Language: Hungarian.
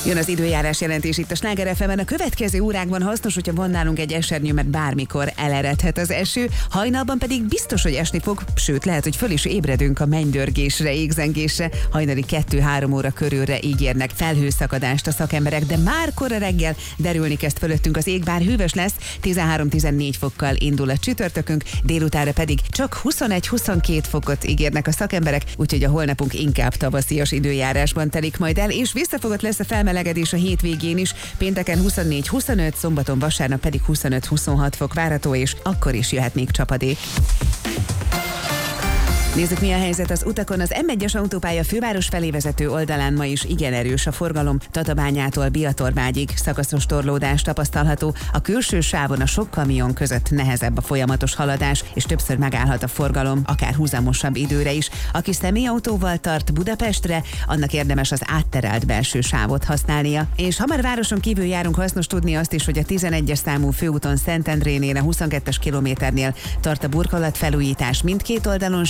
Jön az időjárás jelentés itt a Sláger FM-en. A következő órákban hasznos, hogyha van nálunk egy esernyő, mert bármikor eleredhet az eső. Hajnalban pedig biztos, hogy esni fog, sőt lehet, hogy föl is ébredünk a mennydörgésre, égzengésre. Hajnali 2-3 óra körülre ígérnek felhőszakadást a szakemberek, de már kora reggel derülni kezd fölöttünk az ég, bár hűvös lesz, 13-14 fokkal indul a csütörtökünk, délutánra pedig csak 21-22 fokot ígérnek a szakemberek, úgyhogy a holnapunk inkább tavaszias időjárásban telik majd el, és visszafogott lesz a felmelegedés a hétvégén is, pénteken 24-25, szombaton, vasárnap pedig 25-26 fok várható, és akkor is jöhet még csapadék. Nézzük, mi a helyzet az utakon. Az M1-es autópálya főváros felé vezető oldalán ma is igen erős a forgalom. Tatabányától Biatorvágyig szakaszos torlódás tapasztalható. A külső sávon a sok kamion között nehezebb a folyamatos haladás, és többször megállhat a forgalom, akár húzamosabb időre is. Aki személyautóval tart Budapestre, annak érdemes az átterelt belső sávot használnia. És ha már városon kívül járunk, hasznos tudni azt is, hogy a 11-es számú főúton Szentendrénél, a 22-es kilométernél tart a burkolatfelújítás mindkét oldalon,